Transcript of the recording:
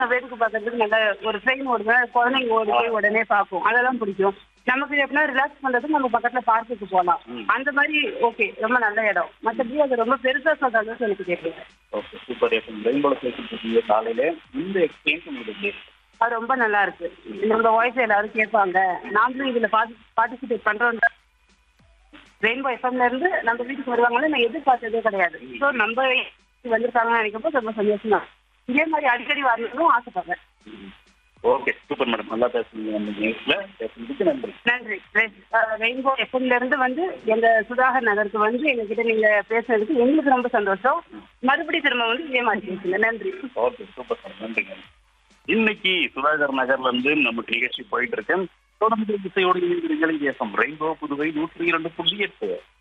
வேடிக்கை பார்க்கறதுக்கு நல்ல ஒரு ட்ரெயின் ஓடுங்க, குழந்தைங்க ஓடி போய் உடனே பார்க்கும். அதெல்லாம் பிடிக்கும். நமக்கு எப்படின்னா ரிலாக்ஸ் பண்றதுக்கு நம்ம பக்கத்துல பார்க்குக்கு போகலாம். அந்த மாதிரி ஓகே, ரொம்ப நல்ல இடம். மற்றபடி அது ரொம்ப பெருசா சொல்ற அளவுக்கு எனக்கு தெரியல. Okay, super. ரெயின்போல பேசிட்டு இருக்கீங்க காலையில. இந்த எக்ஸ்பீரியன்ஸ் உங்களுக்கு எப்படி இருக்கு? அது ரொம்ப நல்லா இருக்கு. நம்ம வாய்ஸ் எல்லாரும் கேட்பாங்க. நாமளும் இதுல பார்ட்டிசிபேட் பண்றோம். ரெயின்போ எஃப்எம்ல இருந்து நம்ம வீட்டுக்கு வருவாங்கன்னு நான் எதிர்பார்த்ததே கிடையாது. ஸோ நம்ம வந்திருக்காங்கன்னு நினைக்கப்போ ரொம்ப சந்தோஷம் தான். இதே மாதிரி அடிக்கடி வரணும்னு ஆசைப்படுறேன். Okay, super madam. நல்லா பேசுறீங்க. அந்த நியூஸ்ல பேசுறதுக்கு நன்றி. நன்றி. ரெயின்போ எஃப்எம்ல இருந்து வந்து எங்க சுதாகர் நகருக்கு வந்து எங்ககிட்ட நீங்க பேசுறதுக்கு எங்களுக்கு ரொம்ப சந்தோஷம். மறுபடியும் திரும்ப வந்து இதே மாதிரி பேசுங்க. நன்றி. Okay, super sir. நன்றிங்க. இன்னைக்கு சுதாகர் நகர்ல இருந்து நமக்கு நிகழ்ச்சி போயிட்டு இருக்கேன். தொடர்ந்து இசையோடு இணைந்திருங்கள். ரெயின்போ புதுவை 102.8.